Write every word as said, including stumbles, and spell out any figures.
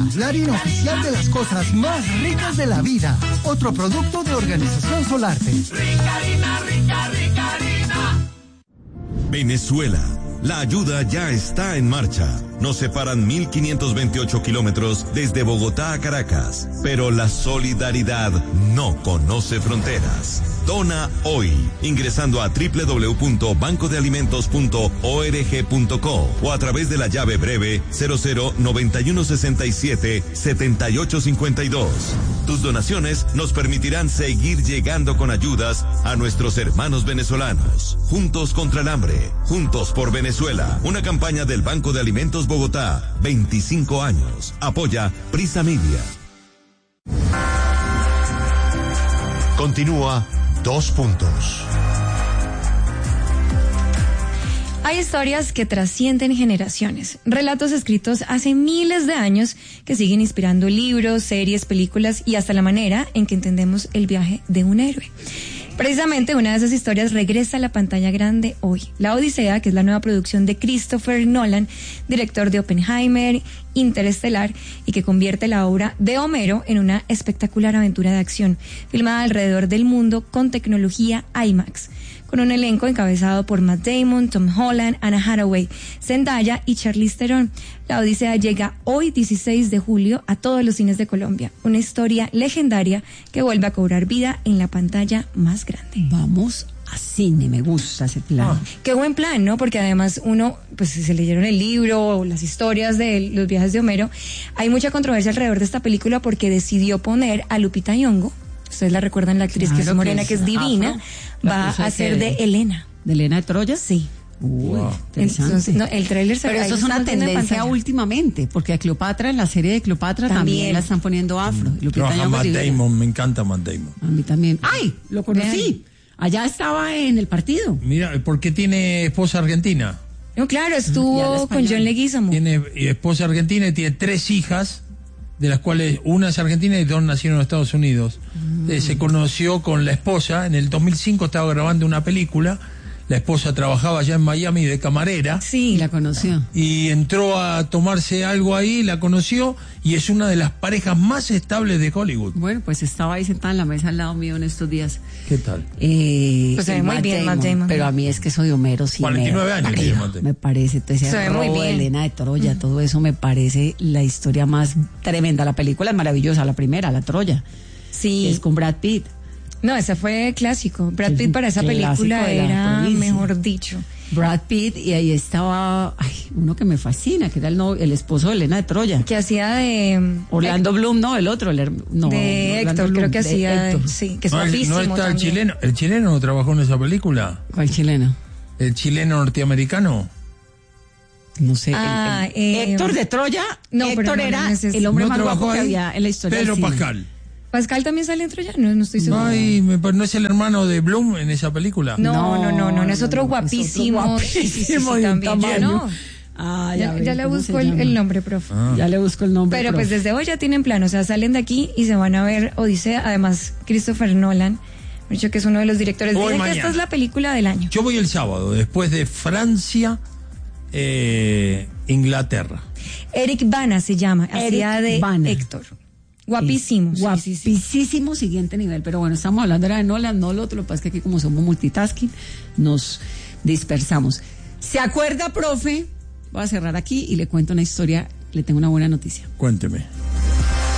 la harina oficial de las cosas más ricas de la vida. Otro producto de Organización Solarte. Rica harina, rica, rica harina. Venezuela. La ayuda ya está en marcha. Nos separan mil quinientos veintiocho kilómetros desde Bogotá a Caracas, pero la solidaridad no conoce fronteras. Dona hoy, ingresando a doble u doble u doble u punto banco de alimentos punto org punto co o a través de la llave breve cero cero noventa y uno sesenta y siete setenta y ocho cincuenta y dos. Tus donaciones nos permitirán seguir llegando con ayudas a nuestros hermanos venezolanos. Juntos contra el hambre, juntos por Venezuela. Una campaña del Banco de Alimentos Bogotá, veinticinco años. Apoya Prisa Media. Continúa Dos Puntos. Hay historias que trascienden generaciones, relatos escritos hace miles de años que siguen inspirando libros, series, películas y hasta la manera en que entendemos el viaje de un héroe. Precisamente una de esas historias regresa a la pantalla grande hoy. La Odisea, que es la nueva producción de Christopher Nolan, director de Oppenheimer, Interestelar, y que convierte la obra de Homero en una espectacular aventura de acción, filmada alrededor del mundo con tecnología IMAX, con un elenco encabezado por Matt Damon, Tom Holland, Anna Hathaway, Zendaya y Charlize Theron. La Odisea llega hoy, dieciséis de julio, a todos los cines de Colombia. Una historia legendaria que vuelve a cobrar vida en la pantalla más grande. Vamos a cine, me gusta ese plan. Ah, qué buen plan, ¿no? Porque además uno, pues si se leyeron el libro o las historias de los viajes de Homero, hay mucha controversia alrededor de esta película porque decidió poner a Lupita Nyong'o, ustedes la recuerdan, la actriz claro, que es morena, que es, que es divina, afro, va a ser de Elena. ¿De Elena de Troya? Sí. Uy, wow. Entonces, no, el tráiler se Pero eso es una tendencia últimamente, porque a Cleopatra, en la serie de Cleopatra también, también la están poniendo afro. Mm. Trabaja Matt Damon, me encanta Matt Damon. A mí también. ¡Ay! Lo conocí. Allá estaba en el partido. Mira, ¿por qué tiene esposa argentina? No, claro, estuvo con John Leguizamo. Tiene esposa argentina y tiene tres hijas, de las cuales una es argentina y dos nacieron en Estados Unidos. Mm. Eh, se conoció con la esposa, en el dos mil cinco estaba grabando una película. La esposa trabajaba allá en Miami de camarera. Sí, la conoció. Y entró a tomarse algo ahí, la conoció, y es una de las parejas más estables de Hollywood. Bueno, pues estaba ahí sentada en la mesa al lado mío en estos días. ¿Qué tal? Eh, pues se ve muy bien, Matt Damon. Pero a mí es que soy de Homero, sí. cuarenta y nueve años tiene Matt Damon. Me parece, entonces, se ve muy bien. Elena de Troya, mm. todo eso me parece la historia más tremenda. La película es maravillosa, la primera, la Troya. Sí. Es con Brad Pitt. No, ese fue clásico. Brad Pitt para esa película era, mejor dicho. Brad Pitt, y ahí estaba ay, uno que me fascina, que era el, no, el esposo de Elena de Troya. Que hacía de... Orlando Hect- Bloom, no, el otro. El, no, de no, Héctor, Bloom, creo que hacía... Héctor. Sí, que es no, guapísimo. No está también. el chileno. ¿El chileno no trabajó en esa película? ¿Cuál chileno? ¿El chileno norteamericano? No sé. Ah, el, el, eh, Héctor de Troya. No, Héctor pero no, era no es el hombre no más guapo ahí, que había en la historia Pedro del cine. Pascal. ¿Pascal también sale en Troya? No, no estoy seguro. Ay, me, ¿no es el hermano de Bloom en esa película? No, no, no, no, no es otro no, guapísimo. Es otro guapísimo sí, sí, sí, sí, también. Ya no. Ah, ya, ya, ya le busco el, el nombre, profe. Ah. Ya le busco el nombre. Pero profe. pues desde hoy ya tienen plan, o sea, salen de aquí y se van a ver Odisea. Además, Christopher Nolan, me dicho que es uno de los directores. Dicen que esta es la película del año. Yo voy el sábado, después de Francia, eh, Inglaterra. Eric Bana se llama, hacía de Bana. Héctor. Guapísimo. Sí, guapísimo, siguiente nivel. Pero bueno, estamos hablando ahora de Nolan, no lo otro. Lo que pasa es que aquí, como somos multitasking, nos dispersamos. ¿Se acuerda, profe? Voy a cerrar aquí y le cuento una historia. Le tengo una buena noticia. Cuénteme.